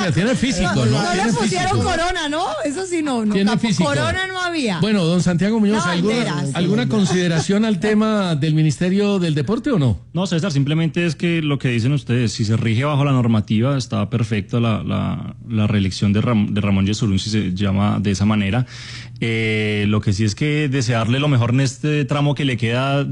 mentira, tiene físico, ¿no? No Tiene le pusieron físico. corona, ¿no? Eso sí, no. Tiene físico. Corona no había. Bueno, don Santiago Muñoz, No, ¿alguna consideración al tema del Ministerio del Deporte o no? No, César, simplemente es que lo que dicen ustedes, si se rige bajo la normativa, está perfecta la reelección de Ramón Yesurún, si se llama de esa manera. Lo que sí es que desearle lo mejor en este tramo que le queda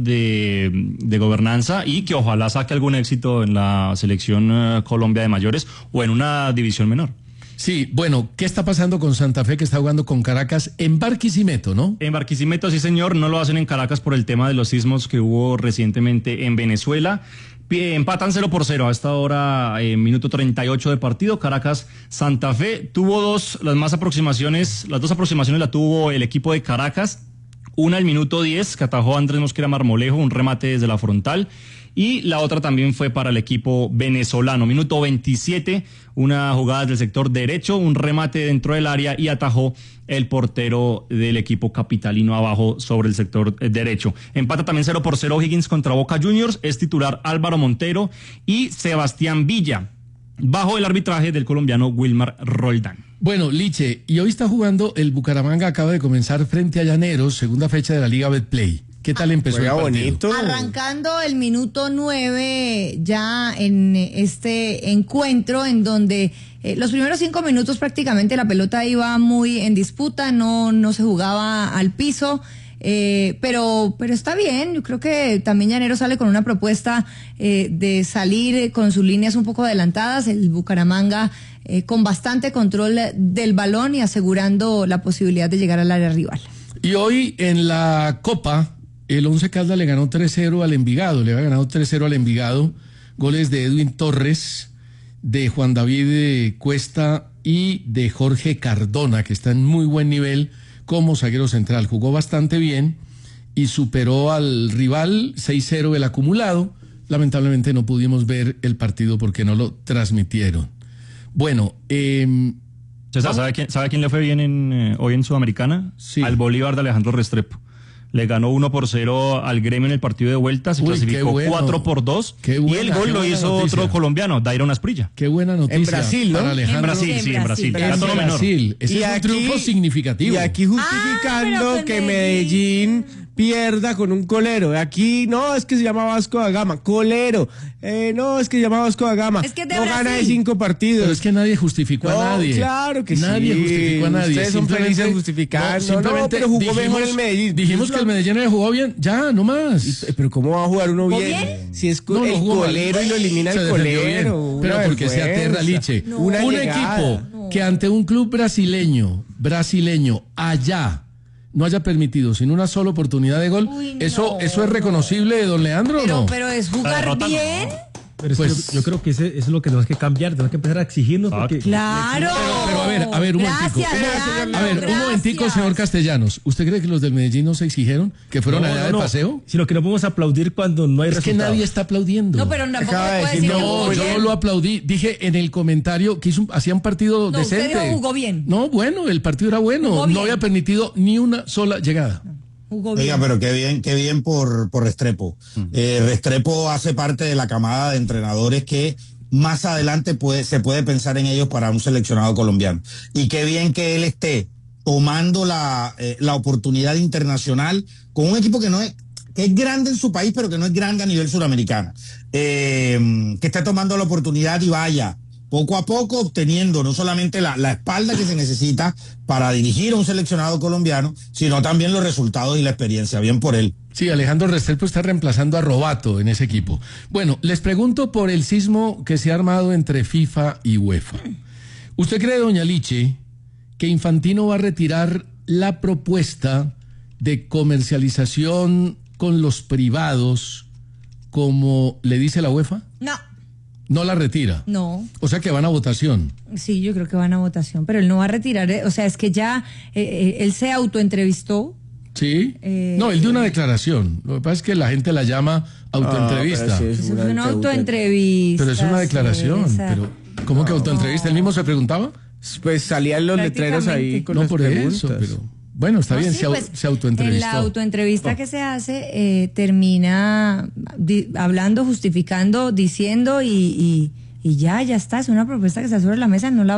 de gobernanza y que ojalá saque algún éxito en la selección Colombia de mayores o en una división menor. Sí, bueno, ¿qué está pasando con Santa Fe que está jugando con Caracas en Barquisimeto, no? En Barquisimeto, sí señor, no lo hacen en Caracas por el tema de los sismos que hubo recientemente en Venezuela. Empatan 0-0 a esta hora, minuto 38 de partido. Caracas, Santa Fe tuvo las dos aproximaciones la tuvo el equipo de Caracas. Una al minuto 10, que atajó Andrés Mosquera Marmolejo, un remate desde la frontal. Y la otra también fue para el equipo venezolano. Minuto 27, una jugada del sector derecho, un remate dentro del área y atajó el portero del equipo capitalino abajo sobre el sector derecho. Empata también 0-0 Higgins contra Boca Juniors, es titular Álvaro Montero y Sebastián Villa, bajo el arbitraje del colombiano Wilmar Roldán. Bueno, Liche, y hoy está jugando el Bucaramanga, acaba de comenzar frente a Llaneros, segunda fecha de la Liga Betplay. ¿Qué tal empezó el partido? Bonito. Arrancando el minuto 9 ya en este encuentro en donde los primeros 5 minutos prácticamente la pelota iba muy en disputa, no se jugaba al piso. Pero está bien, yo creo que también Llanero sale con una propuesta de salir con sus líneas un poco adelantadas, el Bucaramanga con bastante control del balón y asegurando la posibilidad de llegar al área rival. Y hoy en la Copa, el Once Caldas le ganó 3-0 al Envigado, le había ganado 3-0 al Envigado, goles de Edwin Torres, de Juan David Cuesta y de Jorge Cardona, que está en muy buen nivel como zaguero central. Jugó bastante bien y superó al rival 6-0 el acumulado. Lamentablemente no pudimos ver el partido porque no lo transmitieron. Bueno, César, ¿sabe quién le fue bien hoy en Sudamericana? Sí. Al Bolívar de Alejandro Restrepo. Le ganó 1-0 al Gremio en el partido de vuelta, se clasificó bueno. 4-2 y el gol lo hizo noticia. otro colombiano, Dairon Asprilla. Qué buena noticia. En Brasil, ¿no? Para Alejandro. En Brasil. En Dato no menor. Brasil. Ese Y es un aquí- triunfo significativo. Y aquí justificando pero que Medellín pierda con un colero. Aquí no, es que se llama Vasco da Gama. Colero. No, es que se llama Vasco da Gama. Es que es de no Brasil. gana de 5 partidos. Pero es que nadie justificó No, a nadie. claro que nadie sí. justificó a nadie. Ustedes son Simplemente- felices justificando. No, pero jugó mejor el Medellín. Dijimos que el Medellín había jugado bien. Ya, no más. Pero ¿cómo va a jugar uno bien? bien? Si es No, el jugó mal. colero y lo elimina Se el defendió colero. bien. Una Pero porque se vergüenza. aterra, Liche. No. Una Un llegada. equipo que ante un club brasileño allá no haya permitido sin una sola oportunidad de gol, Uy, no. ¿eso es reconocible, don Leandro, o no? Pero es jugar derrota no. bien. Pero es Pues- que yo creo que eso es lo que tenemos que cambiar, tenemos que empezar a exigirnos porque Claro. Pero, a ver, un momentico. Gracias, Leandro, A ver, un momentico, gracias. señor Castellanos. ¿Usted cree que los del Medellín no se exigieron? ¿Que fueron allá de paseo? sino que no podemos aplaudir cuando no hay Es que resultado. nadie está aplaudiendo. No, pero tampoco Acaba de puede decir, decir que No, jugó yo bien. no lo aplaudí. Dije en el comentario que hacía un partido No, usted decente. dijo jugó bien. No, bueno, el partido era bueno. Jugó bien. No había permitido ni una sola llegada. Jugó bien. Oiga, pero qué bien por Restrepo. Restrepo hace parte de la camada de entrenadores que más adelante se puede pensar en ellos para un seleccionado colombiano. Y qué bien que él esté tomando la oportunidad internacional con un equipo que es grande en su país, pero que no es grande a nivel suramericano. Que esté tomando la oportunidad y vaya poco a poco obteniendo no solamente la espalda que se necesita para dirigir a un seleccionado colombiano, sino también los resultados y la experiencia. Bien por él. Sí, Alejandro Restrepo está reemplazando a Robato en ese equipo. Bueno, les pregunto por el sismo que se ha armado entre FIFA y UEFA. ¿Usted cree, doña Liche, que Infantino va a retirar la propuesta de comercialización con los privados, como le dice la UEFA? No, No la retira. no. O sea que van a votación. Sí, yo creo que van a votación, pero él no va a retirar, o sea, es que ya él se autoentrevistó. ¿Sí? No, él dio una declaración. Lo que pasa es que la gente la llama autoentrevista. pero sí, Eso fue una autoentrevista. Pero es una declaración. César. Pero, ¿cómo que autoentrevista? ¿Él mismo se preguntaba? Pues salían los letreros ahí con No, las por preguntas. eso, pero... Bueno, está No, bien, sí, pues, se autoentrevistó. En la autoentrevista que se hace, termina hablando, justificando, diciendo y ya está. Es una propuesta que está sobre la mesa, no la